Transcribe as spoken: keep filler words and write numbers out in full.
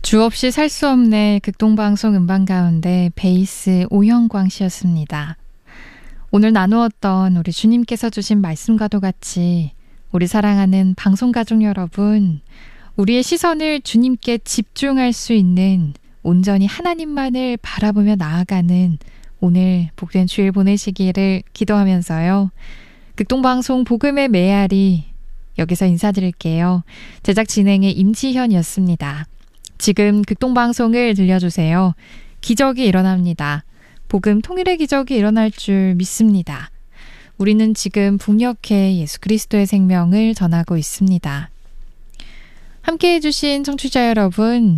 주 없이 살 수 없네 극동방송 음반 가운데 베이스 오형광 씨였습니다. 오늘 나누었던 우리 주님께서 주신 말씀과도 같이 우리 사랑하는 방송가족 여러분, 우리의 시선을 주님께 집중할 수 있는 온전히 하나님만을 바라보며 나아가는 오늘 복된 주일 보내시기를 기도하면서요. 극동방송 복음의 메아리 여기서 인사드릴게요. 제작 진행의 임지현이었습니다. 지금 극동방송을 들려주세요. 기적이 일어납니다. 복음 통일의 기적이 일어날 줄 믿습니다. 우리는 지금 북녘에 예수 그리스도의 생명을 전하고 있습니다. 함께해 주신 청취자 여러분,